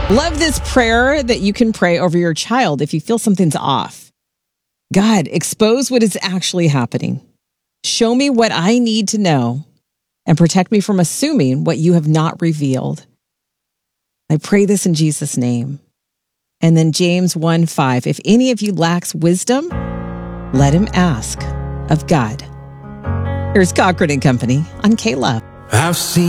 Love this prayer that you can pray over your child if you feel something's off. God, expose what is actually happening. Show me what I need to know and protect me from assuming what you have not revealed. I pray this in Jesus' name. And then James 1:5, if any of you lacks wisdom, let him ask of God. Here's Cochran and Company on K-Love. I've seen